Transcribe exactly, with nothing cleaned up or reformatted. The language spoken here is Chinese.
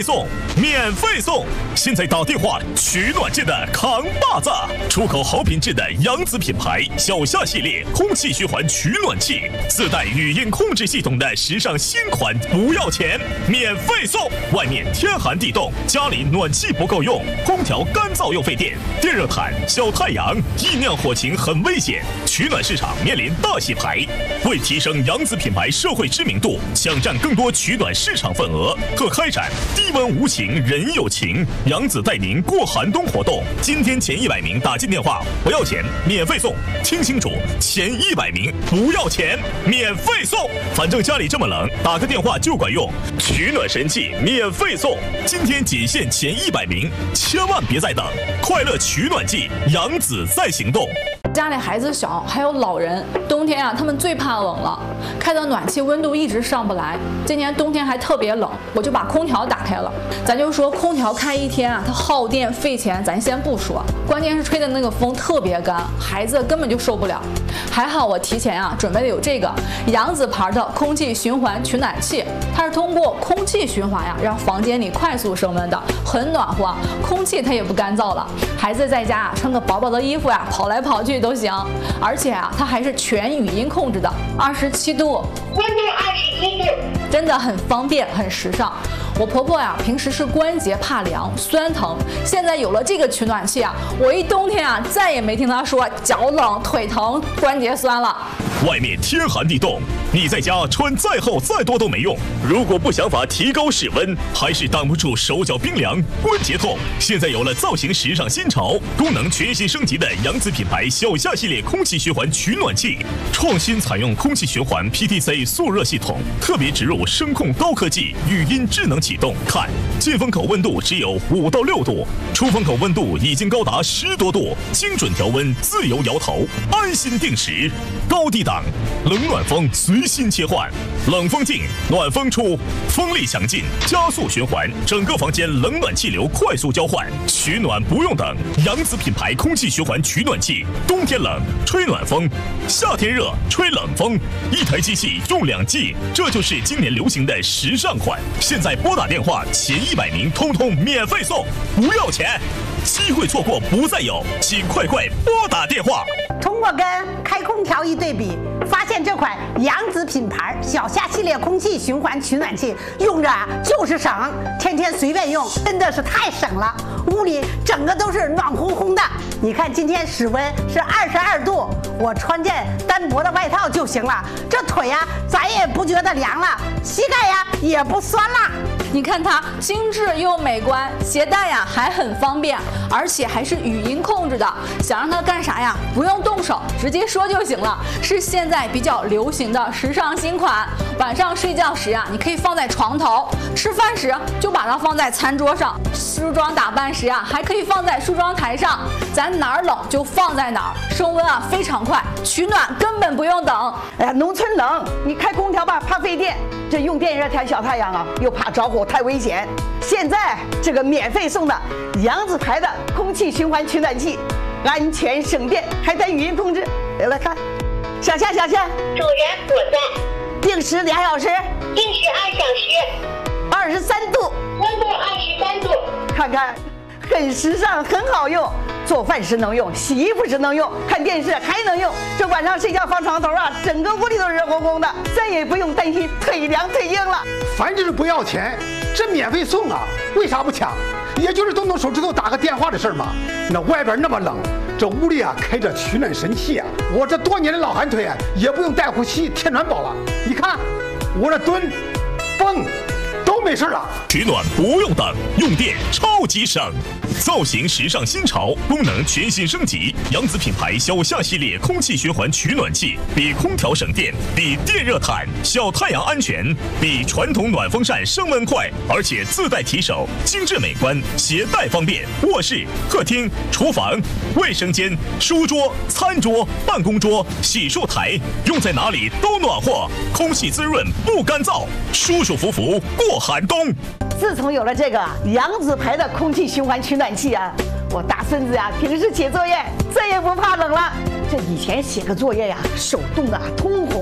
送，免费送！现在打电话取暖界的扛把子，出口好品质的扬子品牌小夏系列空气循环取暖器，自带语音控制系统的时尚新款，不要钱，免费送！外面天寒地冻，家里暖气不够用，空调干燥又费电，电热毯、小太阳易酿火情很危险，取暖市场面临大洗牌。为提升扬子品牌社会知名度，抢占更多取暖市场份额，可开展低温无情人有情，扬子带您过寒冬活动。今天前一百名打进电话不要钱，免费送！听清楚，前一百名不要钱，免费送！反正家里这么冷，打个电话就管用。取暖神器免费送！今天仅限前一百名，千万别再等！快乐取暖季，扬子在行动。 家里孩子小，还有老人，冬天啊，他们最怕冷了，开的暖气温度一直上不来。今年冬天还特别冷，我就把空调打开了。咱就说空调开一天啊，它耗电费钱，咱先不说，关键是吹的那个风特别干，孩子根本就受不了。还好我提前啊准备了有这个扬子牌的空气循环取暖器，它是通过空气循环呀，让房间里快速升温的，很暖和，空气它也不干燥了。孩子在家啊穿个薄薄的衣服呀，跑来跑去都行。而且啊，它还是全语音控制的，二十七度， 温度二十七度， 真的很方便，很时尚。我婆婆呀，平时是关节怕凉、酸疼，现在有了这个取暖器啊，我一冬天啊，再也没听她说脚冷、腿疼、关节酸了。 外面天寒地冻，你在家穿再厚再多都没用。如果不想法提高室温，还是挡不住手脚冰凉、关节痛。现在有了造型时尚新潮、功能全新升级的扬子品牌小夏系列空气循环取暖器，创新采用空气循环 P T C 速热系统，特别植入声控高科技，语音智能启动。看，进风口温度只有五到六度，出风口温度已经高达十多度，精准调温，自由摇头，安心定时，高低档。冷暖风随心切换，冷风进，暖风出，风力强劲，加速循环，整个房间冷暖气流快速交换，取暖不用等。扬子品牌空气循环取暖器，冬天冷吹暖风，夏天热吹冷风，一台机器用两季，这就是今年流行的时尚款。现在拨打电话前一百名通通免费送，不要钱，机会错过不再有，请快快拨打电话。 通过跟开空调一对比，发现这款扬子品牌小夏系列空气循环取暖器用着啊就是省，天天随便用，真的是太省了。屋里整个都是暖烘烘的。你看今天室温是二十二度，我穿件单薄的外套就行了，这腿呀、啊、咱也不觉得凉了，膝盖呀、啊、也不酸了。 你看它精致又美观，携带呀还很方便，而且还是语音控制的。想让它干啥呀？不用动手，直接说就行了。是现在比较流行的时尚新款。晚上睡觉时呀，你可以放在床头；吃饭时就把它放在餐桌上；梳妆打扮时呀，还可以放在梳妆台上。咱哪儿冷就放在哪儿，升温啊非常快，取暖根本不用等。 哎呀，农村冷，你开空调吧怕费电，这用电热毯小太阳啊又怕着火太危险。现在这个免费送的扬子牌的空气循环取暖器，安全省电，还带语音控制。来看，小夏小夏， 主人我在。 定时俩小时， 定时二小时， 二十三度， 温度二十三度。 看看，很时尚，很好用。做饭时能用，洗衣服时能用，看电视还能用。这晚上睡觉放床头啊，整个屋里都是热烘烘的，再也不用担心腿凉腿硬了。 反正是不要钱，这免费送啊，为啥不抢？也就是动动手指头打个电话的事儿嘛。那外边那么冷，这屋里啊开着取暖神器啊，我这多年的老寒腿啊，也不用带护膝贴暖宝了。你看，我这蹲、蹦都没事了。 取暖不用等，用电超级省。造型时尚新潮，功能全新升级。扬子品牌小夏系列空气循环取暖器，比空调省电，比电热毯、小太阳安全，比传统暖风扇升温快，而且自带提手，精致美观，携带方便。卧室、客厅、厨房、卫生间、书桌、餐桌、办公桌、洗漱台，用在哪里都暖和，空气滋润不干燥，舒舒服服过寒冬。 自从有了这个扬子牌的空气循环取暖器啊，我大孙子呀、啊、平时写作业再也不怕冷了。这以前写个作业呀、啊，手冻的通红。